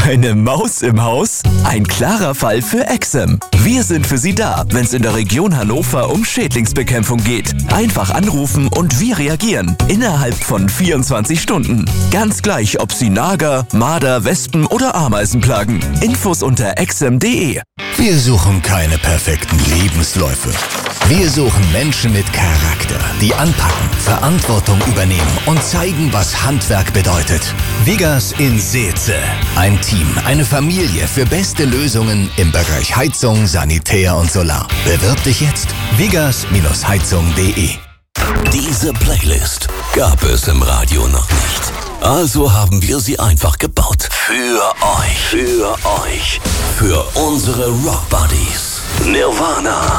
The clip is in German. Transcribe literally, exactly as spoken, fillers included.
Eine Maus im Haus? Ein klarer Fall für Exem. Wir sind für Sie da, wenn es in der Region Hannover um Schädlingsbekämpfung geht. Einfach anrufen und wir reagieren. Innerhalb von vierundzwanzig Stunden. Ganz gleich, ob Sie Nager, Marder, Wespen oder Ameisen plagen. Infos unter exem punkt de. Wir suchen keine perfekten Lebensläufe. Wir suchen Menschen mit Charakter, die anpacken, Verantwortung übernehmen und zeigen, was Handwerk bedeutet. Vigas in Seetze. Ein Team, eine Familie für beste Lösungen im Bereich Heizung, Sanitär und Solar. Bewirb dich jetzt. vigas Heizung punkt de. Diese Playlist gab es im Radio noch nicht. Also haben wir sie einfach gebaut. Für euch. Für euch. Für unsere Rock Buddies. Nirvana.